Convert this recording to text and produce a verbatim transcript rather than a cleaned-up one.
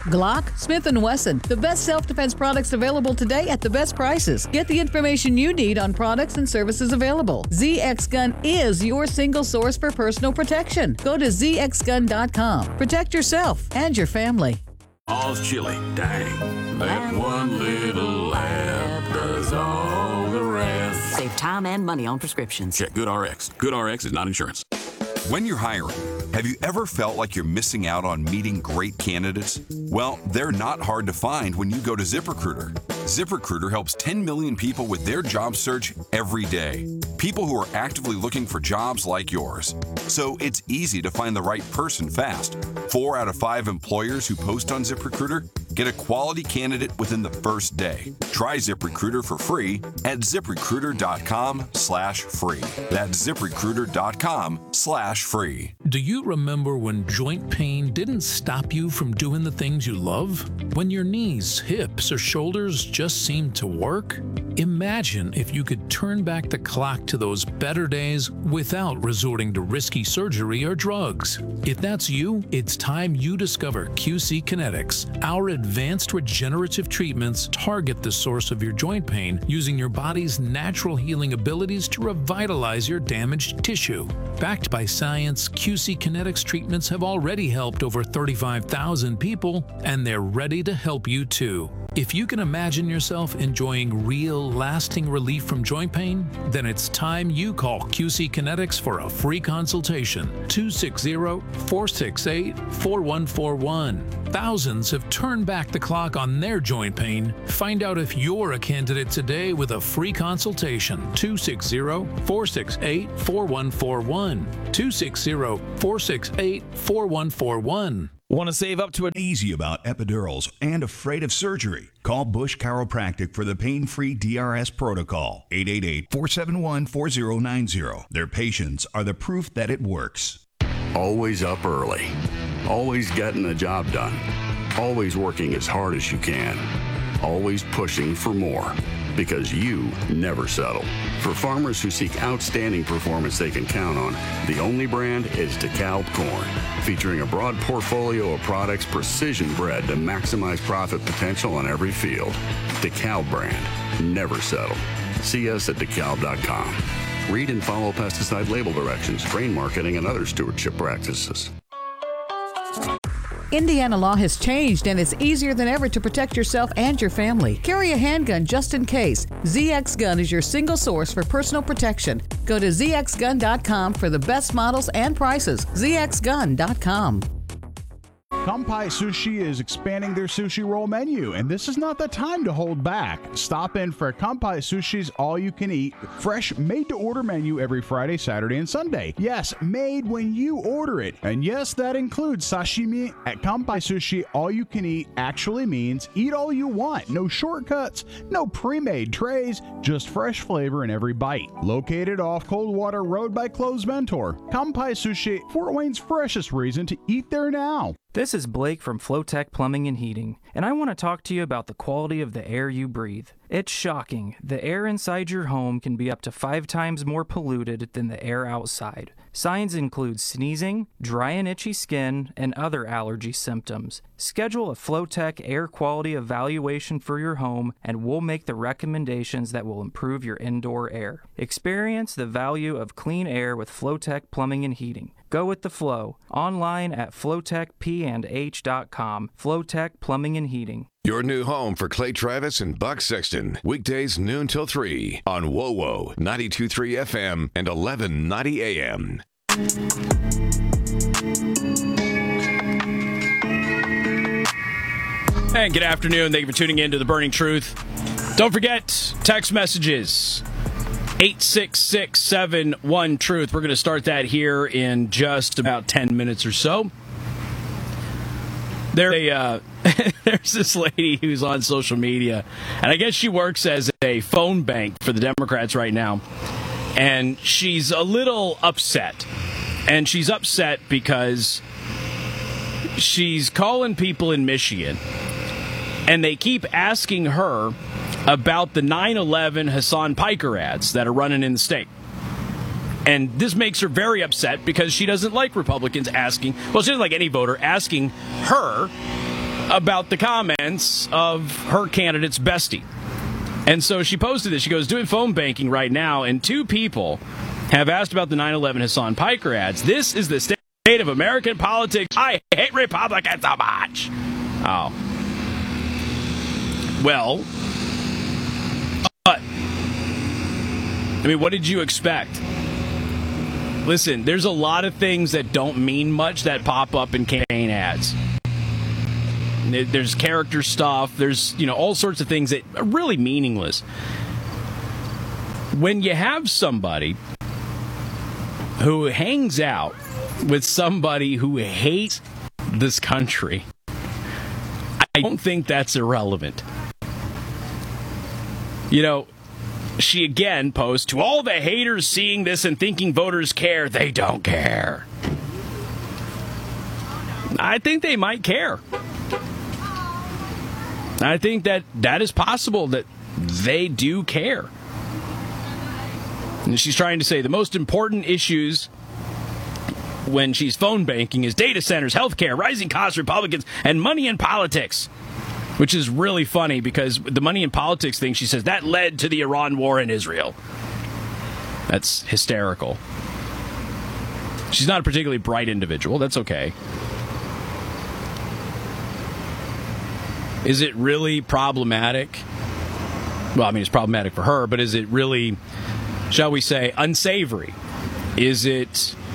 Glock, Smith and Wesson, the best self-defense products available today at the best prices. Get the information you need on products and services available. Z X Gun is your single source for personal protection. Go to z x gun dot com. Protect yourself and your family. All's chili. Dang. That one little lab does all the rest. Save time and money on prescriptions. Check GoodRx. GoodRx is not insurance. When you're hiring, have you ever felt like you're missing out on meeting great candidates? Well, they're not hard to find when you go to ZipRecruiter. ZipRecruiter helps ten million people with their job search every day. People who are actively looking for jobs like yours. So it's easy to find the right person fast. Four out of five employers who post on ZipRecruiter get a quality candidate within the first day. Try ZipRecruiter for free at ZipRecruiter.com slash free. That's ZipRecruiter.com slash free. Do you remember when joint pain didn't stop you from doing the things you love? When your knees, hips, or shoulders just seemed to work? Imagine if you could turn back the clock to those better days without resorting to risky surgery or drugs. If that's you, it's time you discover Q C Kinetics. Our advanced regenerative treatments target the source of your joint pain using your body's natural healing abilities to revitalize your damaged tissue. Backed by science, Q C Kinetics treatments have already helped over thirty-five thousand people, and they're ready to help you too. If you can imagine yourself enjoying real, lasting relief from joint pain, then it's time you call Q C Kinetics for a free consultation. two six zero, four six eight, four one four one. Thousands have turned back the clock on their joint pain. Find out if you're a candidate today with a free consultation. two six zero, four six eight, four one four one. two six zero, four six eight, four one four one. Want to save up to an easy about epidurals and afraid of surgery? Call Bush Chiropractic for the pain-free D R S protocol. eight eight eight, four seven one, four zero nine zero. Their patients are the proof that it works. Always up early. Always getting the job done. Always working as hard as you can. Always pushing for more. Because you never settle. For farmers who seek outstanding performance they can count on, the only brand is DeKalb Corn. Featuring a broad portfolio of products precision bred to maximize profit potential on every field. DeKalb brand. Never settle. See us at DeKalb dot com. Read and follow pesticide label directions, grain marketing, and other stewardship practices. Indiana law has changed, and it's easier than ever to protect yourself and your family. Carry a handgun just in case. Z X Gun is your single source for personal protection. Go to z x gun dot com for the best models and prices. z x gun dot com. Kampai Sushi is expanding their sushi roll menu, and this is not the time to hold back. Stop in for Kampai Sushi's all-you-can-eat, fresh, made-to-order menu every Friday, Saturday, and Sunday. Yes, made when you order it. And yes, that includes sashimi. At Kampai Sushi, all-you-can-eat actually means eat all you want. No shortcuts, no pre-made trays, just fresh flavor in every bite. Located off Coldwater Road by Cloves Mentor, Kampai Sushi, Fort Wayne's freshest reason to eat there now. This is Blake from Flowtech Plumbing and Heating, and I want to talk to you about the quality of the air you breathe. It's shocking. The air inside your home can be up to five times more polluted than the air outside. Signs include sneezing, dry and itchy skin, and other allergy symptoms. Schedule a Flowtech air quality evaluation for your home, and we'll make the recommendations that will improve your indoor air. Experience the value of clean air with Flowtech Plumbing and Heating. Go with the flow. Online at flowtech p and h dot com. Flowtech Plumbing and Heating. Your new home for Clay Travis and Buck Sexton. Weekdays noon till three on W O W O ninety-two point three F M and eleven ninety A M. And good afternoon. Thank you for tuning in to The Burning Truth. Don't forget, text messages. eight six six, seven one, truth. We're going to start that here in just about ten minutes or so. There, a, uh, there's this lady who's on social media, and I guess she works as a phone bank for the Democrats right now, and she's a little upset. And she's upset because she's calling people in Michigan, and they keep asking her about the nine eleven Hassan Piker ads that are running in the state. And this makes her very upset because she doesn't like Republicans asking, well, she doesn't like any voter asking her about the comments of her candidate's bestie. And so she posted this. She goes, doing phone banking right now, and two people have asked about the nine eleven Hassan Piker ads. This is the state of American politics. I hate Republicans so much. Oh. Well, but, I mean, what did you expect? Listen, there's a lot of things that don't mean much that pop up in campaign ads. There's character stuff. There's, you know, all sorts of things that are really meaningless. When you have somebody who hangs out with somebody who hates this country, I don't think that's irrelevant. You know, she again posts, to all the haters seeing this and thinking voters care, they don't care. I think they might care. I think that that is possible, that they do care. And she's trying to say the most important issues when she's phone banking is data centers, healthcare, rising costs, Republicans, and money in politics. Which is really funny because the money in politics thing, she says, that led to the Iran war in Israel. That's hysterical. She's not a particularly bright individual. That's okay. Is it really problematic? Well, I mean, it's problematic for her, but is it really, shall we say, unsavory? Is it